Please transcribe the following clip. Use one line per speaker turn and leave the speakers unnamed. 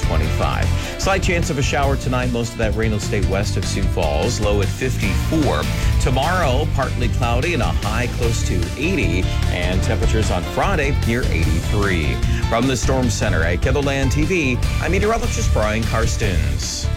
25. Slight chance of a shower tonight. Most of that rain will stay west of Sioux Falls. Low at 54. Tomorrow, partly cloudy and a high close to 80. And temperatures on Friday near 83. From the Storm Center at KENDLE Land TV, I'm meteorologist Brian Karstens.